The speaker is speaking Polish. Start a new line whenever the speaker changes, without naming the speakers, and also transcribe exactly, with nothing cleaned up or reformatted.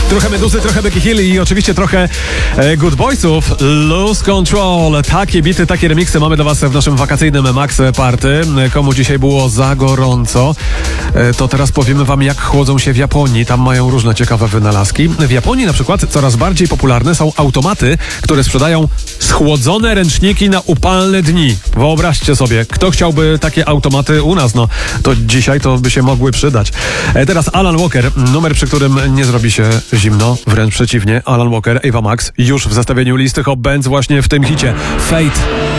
Trochę Meduzy, trochę Becky Hill i oczywiście trochę e, Good Boysów. Lose Control. Takie bity, takie remiksy mamy dla was w naszym wakacyjnym Max Party. Komu dzisiaj było za gorąco, e, to teraz powiemy wam, jak chłodzą się w Japonii. Tam mają różne ciekawe wynalazki. W Japonii na przykład coraz bardziej popularne są automaty, które sprzedają schłodzone ręczniki na upalne dni. Wyobraźcie sobie, kto chciałby takie automaty u nas, no to dzisiaj to by się mogły przydać. E, teraz Alan Walker, numer, przy którym nie zrobi się zimno, wręcz przeciwnie. Alan Walker, Ava Max, już w zestawieniu listy Hot Bands właśnie w tym hicie Fate.